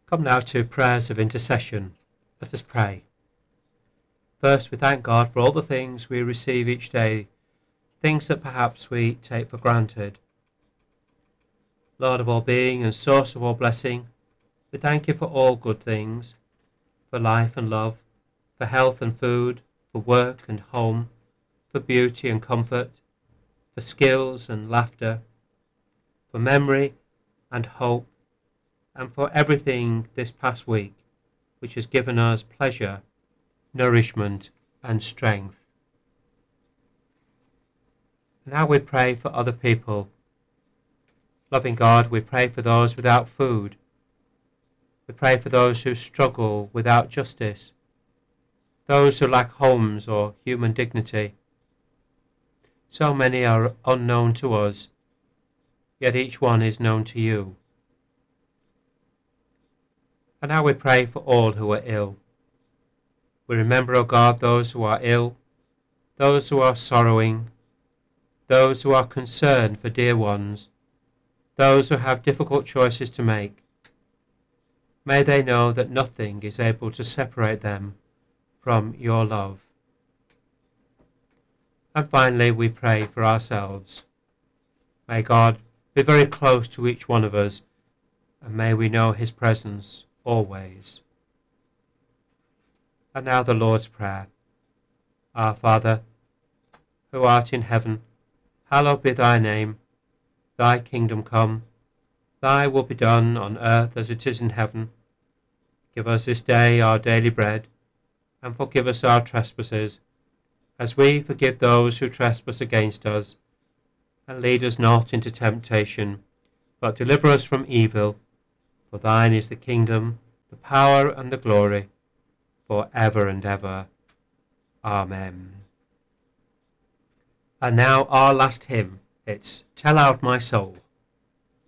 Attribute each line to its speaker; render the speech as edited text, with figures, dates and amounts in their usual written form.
Speaker 1: Come now to prayers of intercession. Let us pray. First, we thank God for all the things we receive each day, things that perhaps we take for granted. Lord of all being and source of all blessing, we thank you for all good things, for life and love, for health and food, for work and home, for beauty and comfort, for skills and laughter, for memory and hope, and for everything this past week which has given us pleasure, nourishment and strength. Now we pray for other people. Loving God, we pray for those without food. We pray for those who struggle without justice, those who lack homes or human dignity. So many are unknown to us, yet each one is known to you. And now we pray for all who are ill. We remember, O God, those who are ill, those who are sorrowing, those who are concerned for dear ones, those who have difficult choices to make. May they know that nothing is able to separate them from your love. And finally, we pray for ourselves. May God be very close to each one of us, and may we know his presence always. And now the Lord's Prayer. Our Father, who art in heaven, hallowed be thy name. Thy kingdom come, thy will be done on earth as it is in heaven. Give us this day our daily bread, and forgive us our trespasses, as we forgive those who trespass against us. And lead us not into temptation, but deliver us from evil. For thine is the kingdom, the power, and the glory, for ever and ever. Amen. And now our last hymn. It's Tell Out My Soul.